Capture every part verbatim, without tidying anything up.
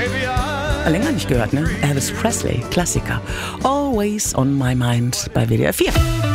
Länger nicht gehört, ne? Elvis Presley, Klassiker. Always on my mind bei W D R vier.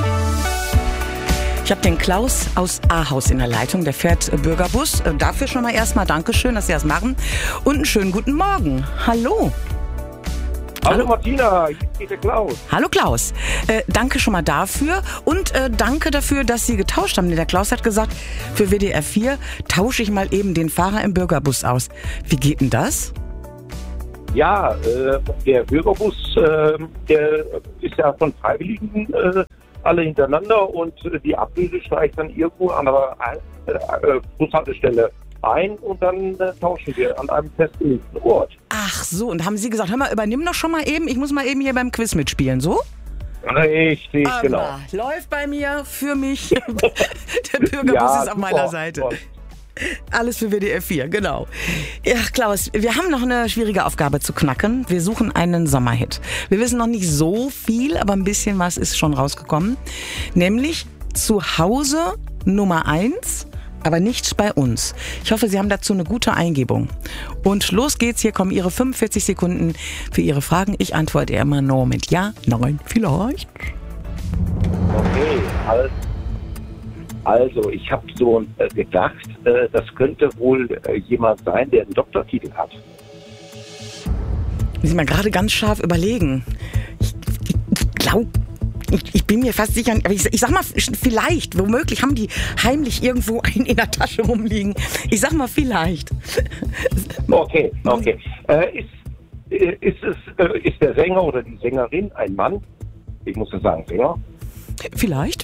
Ich habe den Klaus aus Ahaus in der Leitung, der fährt Bürgerbus. Dafür schon mal erstmal Dankeschön, dass Sie das machen. Und einen schönen guten Morgen. Hallo. Hallo, Hallo Martina, hier ist der Klaus. Hallo Klaus. Äh, danke schon mal dafür und äh, danke dafür, dass Sie getauscht haben. Der Klaus hat gesagt, für W D R vier tausche ich mal eben den Fahrer im Bürgerbus aus. Wie geht denn das? Ja, äh, der Bürgerbus, äh, der ist ja von Freiwilligen äh, alle hintereinander und äh, die Ablöse steigt dann irgendwo an der äh, äh, Bushaltestelle ein und dann äh, tauschen wir an einem festgelegten Ort. Ach so, und haben Sie gesagt, hör mal, übernimm doch schon mal eben, ich muss mal eben hier beim Quiz mitspielen, so? Richtig, Aber genau. Läuft bei mir, für mich. Der Bürgerbus ja, ist auf super, meiner Seite. Super. Alles für W D R vier, genau. Ja, Klaus, wir haben noch eine schwierige Aufgabe zu knacken. Wir suchen einen Sommerhit. Wir wissen noch nicht so viel, aber ein bisschen was ist schon rausgekommen. Nämlich zu Hause Nummer eins, aber nicht bei uns. Ich hoffe, Sie haben dazu eine gute Eingebung. Und los geht's, hier kommen Ihre fünfundvierzig Sekunden für Ihre Fragen. Ich antworte immer nur mit Ja, Nein, vielleicht. Okay, alles. Also, ich habe so äh, gedacht, äh, das könnte wohl äh, jemand sein, der einen Doktortitel hat. Muss ich mal gerade ganz scharf überlegen. Ich, ich glaube, ich, ich bin mir fast sicher, aber ich, ich sag mal, vielleicht, womöglich haben die heimlich irgendwo einen in der Tasche rumliegen. Ich sag mal, vielleicht. Okay, okay. Äh, ist, äh, ist, es, äh, ist der Sänger oder die Sängerin ein Mann? Ich muss ja sagen, Sänger. Vielleicht.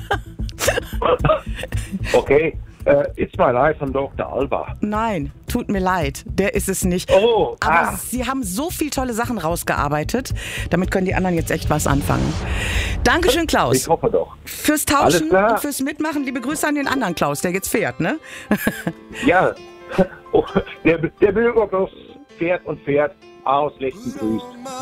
Okay, uh, It's My Life von Doktor Alba. Nein, tut mir leid, der ist es nicht. Oh, aber ah. Sie haben so viele tolle Sachen rausgearbeitet, damit können die anderen jetzt echt was anfangen. Dankeschön, Klaus. Ich hoffe doch. Fürs Tauschen und fürs Mitmachen. Liebe Grüße an den anderen Klaus, der jetzt fährt, ne? Ja, der, der Bürgerbus fährt und fährt. Aus Lechten grüßt.